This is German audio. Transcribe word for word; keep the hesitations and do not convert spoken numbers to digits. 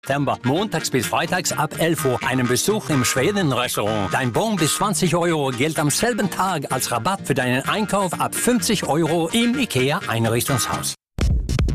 September, montags bis freitags ab elf Uhr. Einen Besuch im Schweden-Restaurant. Dein Bon bis zwanzig Euro gilt am selben Tag als Rabatt für deinen Einkauf ab fünfzig Euro im IKEA-Einrichtungshaus.